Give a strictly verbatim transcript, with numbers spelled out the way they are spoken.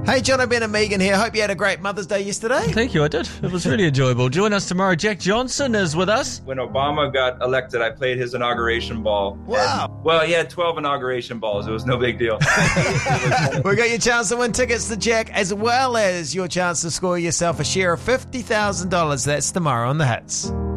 Hey, John, Ben and Megan here. Hope you had a great Mother's Day yesterday. Thank you, I did. It was really enjoyable. Join us tomorrow. Jack Johnson is with us. When Obama got elected, I played his inauguration ball. Wow. And, well, he had twelve inauguration balls. It was no big deal. We got your chance to win tickets to Jack, as well as your chance to score yourself a share of fifty thousand dollars. That's tomorrow on The Hits.